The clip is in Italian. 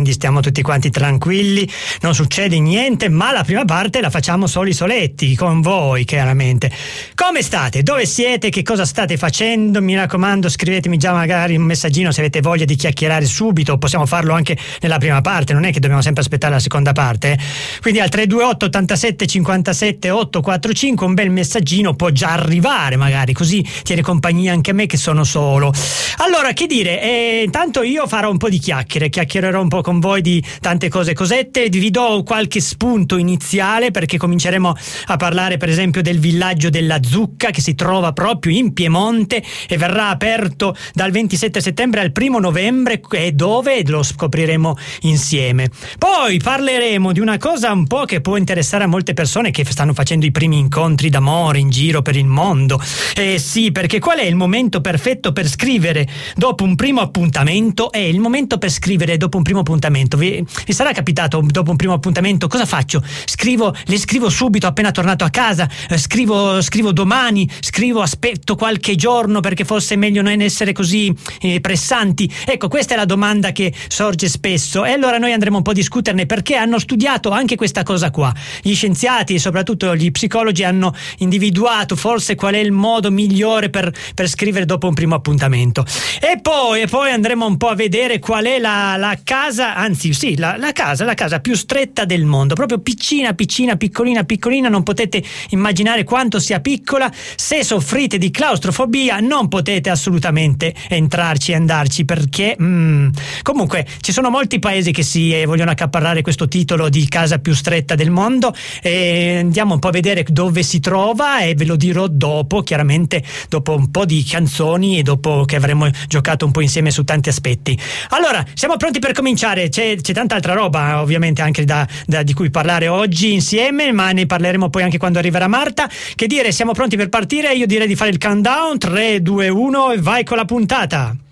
quindi stiamo tutti quanti tranquilli, non succede niente, ma la prima parte la facciamo soli soletti, con voi chiaramente. Come state? Dove siete? Che cosa state facendo? Mi raccomando, scrivetemi già magari un messaggino se avete voglia di chiacchierare subito, possiamo farlo anche nella prima parte, non è che dobbiamo sempre aspettare la seconda parte. Quindi al 328 87 57 845 un bel messaggino può già arrivare, magari così tiene compagnia anche a me che sono solo. Allora, che dire, intanto io farò un po' di chiacchiererò un po' con voi di tante cosette, vi do qualche spunto iniziale perché cominceremo a parlare per esempio del villaggio della zucca che si trova proprio in Piemonte e verrà aperto dal 27 settembre al 1 novembre, e dove lo scopriremo insieme. Poi parleremo di una cosa un po' che può interessare a molte persone che stanno facendo i primi incontri d'amore in giro per il mondo. Sì, perché qual è il momento perfetto per scrivere dopo un primo appuntamento? È il momento per scrivere dopo un primo appuntamento. Vi sarà capitato dopo un primo appuntamento cosa faccio? Le scrivo subito appena tornato a casa, scrivo domani, aspetto qualche giorno perché forse è meglio non essere così pressanti. Ecco, questa è la domanda che sorge spesso e allora noi andremo un po' a discuterne perché hanno studiato anche questa cosa qua. Gli scienziati e soprattutto gli psicologi hanno individuato forse qual è il modo migliore per scrivere dopo un primo appuntamento. E poi andremo un po' a vedere qual è la casa, anzi sì, la casa più stretta del mondo, proprio piccina, piccolina, non potete immaginare quanto sia piccola. Se soffrite di claustrofobia non potete assolutamente entrarci e andarci perché comunque ci sono molti paesi che si vogliono accaparrare questo titolo di casa più stretta del mondo e andiamo un po' a vedere dove si trova e ve lo dirò dopo, chiaramente dopo un po' di canzoni e dopo che avremo giocato un po' insieme su tanti aspetti. Allora, siamo pronti per cominciare. C'è tanta altra roba ovviamente anche di cui parlare oggi insieme, ma ne parleremo poi anche quando arriverà Marta. Che dire, siamo pronti per partire? Io direi di fare il countdown, 3, 2, 1 e vai con la puntata.